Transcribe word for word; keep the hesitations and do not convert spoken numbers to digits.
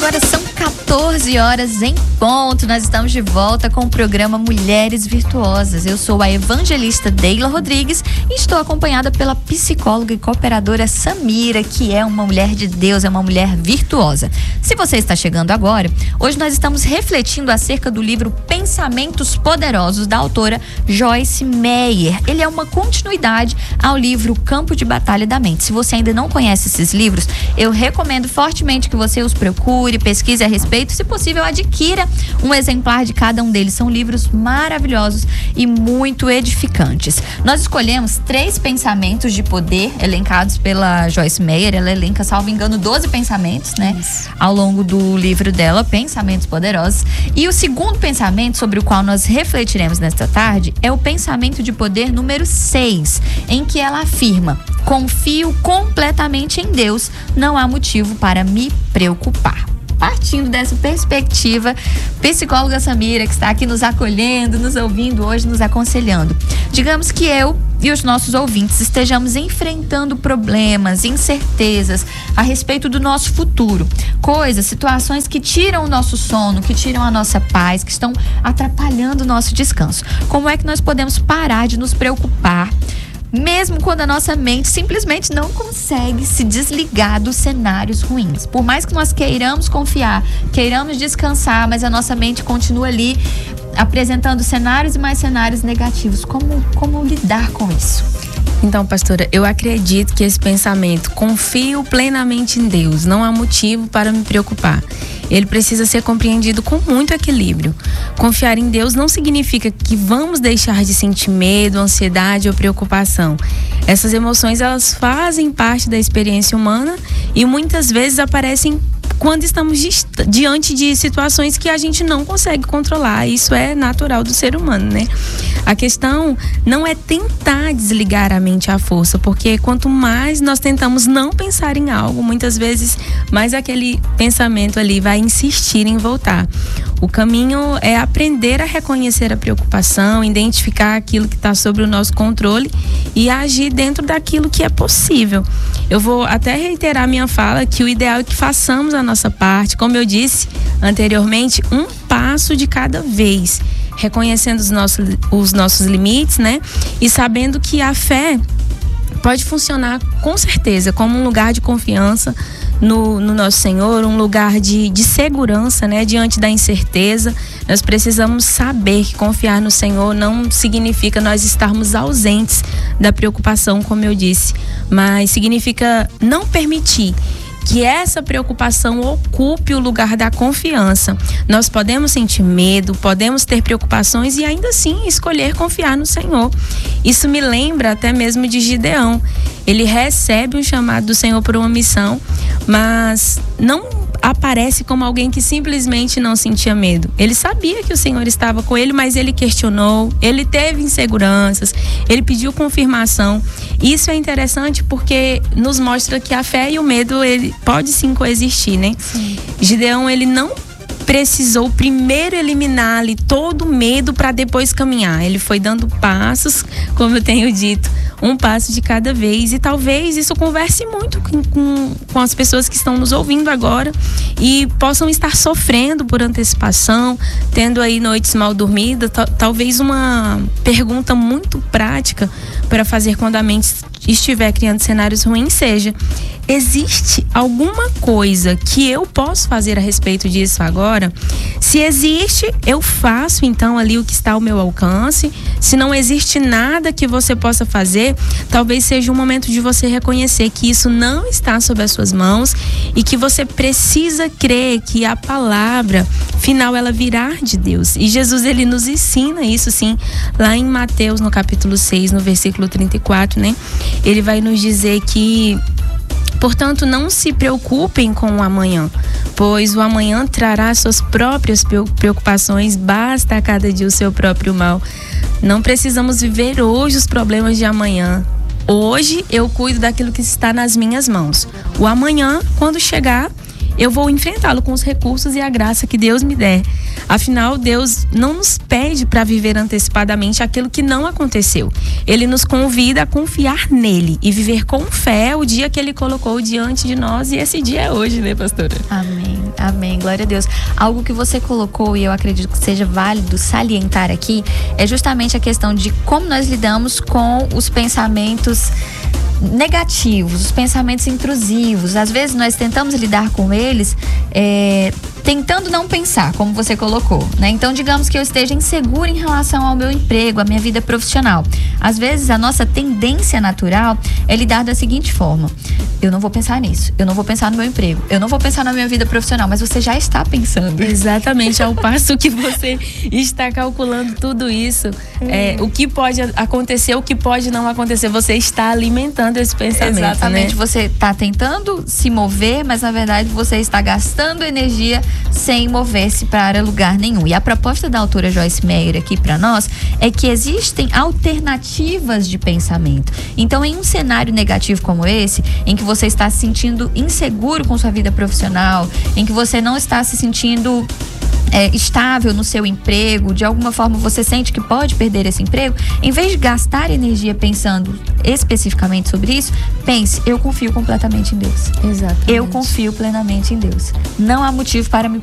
Agora são quatorze horas em ponto. Nós estamos de volta com o programa Mulheres Virtuosas. Eu sou a evangelista Deila Rodrigues e estou acompanhada pela psicóloga e cooperadora Samira, que é uma mulher de Deus, é uma mulher virtuosa. Se você está chegando agora, hoje nós estamos refletindo acerca do livro Pensamentos Poderosos, da autora Joyce Meyer. Ele é uma continuidade ao livro Campo de Batalha da Mente. Se você ainda não conhece esses livros, eu recomendo fortemente que você os procure, pesquise a respeito, se possível adquira um exemplar de cada um deles. São livros maravilhosos e muito edificantes. Nós escolhemos três pensamentos de poder elencados pela Joyce Meyer. Ela elenca, salvo engano, doze pensamentos, né? Isso. Ao longo do livro dela, Pensamentos Poderosos. E o segundo pensamento sobre o qual nós refletiremos nesta tarde é o pensamento de poder número seis, em que ela afirma: confio completamente em Deus, não há motivo para me preocupar. Partindo dessa perspectiva, psicóloga Samira, que está aqui nos acolhendo, nos ouvindo hoje, nos aconselhando. Digamos que eu e os nossos ouvintes estejamos enfrentando problemas, incertezas a respeito do nosso futuro. Coisas, situações que tiram o nosso sono, que tiram a nossa paz, que estão atrapalhando o nosso descanso. Como é que nós podemos parar de nos preocupar, mesmo quando a nossa mente simplesmente não consegue se desligar dos cenários ruins? Por mais que nós queiramos confiar, queiramos descansar, mas a nossa mente continua ali apresentando cenários e mais cenários negativos. Como, como lidar com isso? Então, pastora, eu acredito que esse pensamento, confio plenamente em Deus, não há motivo para me preocupar, ele precisa ser compreendido com muito equilíbrio. Confiar em Deus não significa que vamos deixar de sentir medo, ansiedade ou preocupação. Essas emoções, elas fazem parte da experiência humana e muitas vezes aparecem quando estamos diante de situações que a gente não consegue controlar. Isso é natural do ser humano, né? A questão não é tentar desligar a mente à força, porque quanto mais nós tentamos não pensar em algo, muitas vezes mais aquele pensamento ali vai insistir em voltar. O caminho é aprender a reconhecer a preocupação, identificar aquilo que está sob o nosso controle e agir dentro daquilo que é possível. Eu vou até reiterar minha fala que o ideal é que façamos a nossa parte, como eu disse anteriormente, um passo de cada vez, reconhecendo os nossos, os nossos limites, né? E sabendo que a fé pode funcionar com certeza como um lugar de confiança no, no nosso Senhor, um lugar de, de segurança, né? Diante da incerteza. Nós precisamos saber que confiar no Senhor não significa nós estarmos ausentes da preocupação, como eu disse, mas significa não permitir que essa preocupação ocupe o lugar da confiança. Nós podemos sentir medo, podemos ter preocupações e ainda assim escolher confiar no Senhor. Isso me lembra até mesmo de Gideão. Ele recebe um chamado do Senhor por uma missão, mas não aparece como alguém que simplesmente não sentia medo. Ele sabia que o Senhor estava com ele, mas ele questionou, ele teve inseguranças, ele pediu confirmação. Isso é interessante porque nos mostra que a fé e o medo, ele pode sim coexistir, né? Sim. Gideão, ele não precisou primeiro eliminar ali todo o medo para depois caminhar. Ele foi dando passos, como eu tenho dito, um passo de cada vez, e talvez isso converse muito com, com, com as pessoas que estão nos ouvindo agora e possam estar sofrendo por antecipação, tendo aí noites mal dormidas. T- talvez uma pergunta muito prática para fazer quando a mente estiver criando cenários ruins seja: existe alguma coisa que eu posso fazer a respeito disso agora? Se existe, eu faço então ali o que está ao meu alcance. Se não existe nada que você possa fazer, talvez seja um momento de você reconhecer que isso não está sob as suas mãos e que você precisa crer que a palavra final ela virá de Deus. E Jesus, ele nos ensina isso sim, lá em Mateus, no capítulo seis, no versículo trinta e quatro, né? Ele vai nos dizer que, portanto, não se preocupem com o amanhã, pois o amanhã trará suas próprias preocupações, basta a cada dia o seu próprio mal. Não precisamos viver hoje os problemas de amanhã. Hoje eu cuido daquilo que está nas minhas mãos. O amanhã, quando chegar, eu vou enfrentá-lo com os recursos e a graça que Deus me der. Afinal, Deus não nos pede para viver antecipadamente aquilo que não aconteceu. Ele nos convida a confiar nele e viver com fé o dia que ele colocou diante de nós, e esse dia é hoje, né, pastora? Amém, amém, glória a Deus. Algo que você colocou, e eu acredito que seja válido salientar aqui, é justamente a questão de como nós lidamos com os pensamentos negativos, os pensamentos intrusivos. Às vezes nós tentamos lidar com eles é, tentando não pensar, como você colocou, né? Então, digamos que eu esteja insegura em relação ao meu emprego, à minha vida profissional. Às vezes a nossa tendência natural é lidar da seguinte forma: eu não vou pensar nisso, eu não vou pensar no meu emprego, eu não vou pensar na minha vida profissional, mas você já está pensando. Exatamente, ao passo que você está calculando tudo isso, hum. é, o que pode acontecer, o que pode não acontecer, você está alimentando esse pensamento. Exatamente, né? Você está tentando se mover, mas na verdade você está gastando energia sem mover-se para lugar nenhum. E a proposta da autora Joyce Meyer aqui para nós é que existem alternativas de pensamento. Então, em um cenário negativo como esse, em que você está se sentindo inseguro com sua vida profissional, em que você não está se sentindo É, estável no seu emprego, de alguma forma você sente que pode perder esse emprego, em vez de gastar energia pensando especificamente sobre isso, pense: eu confio completamente em Deus. Exatamente. Eu confio plenamente em Deus. Não há motivo para me